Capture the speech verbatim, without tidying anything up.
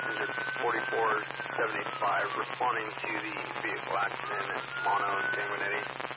engine forty-four seven eight five, responding to the vehicle accident at Mono and Sanguinetti.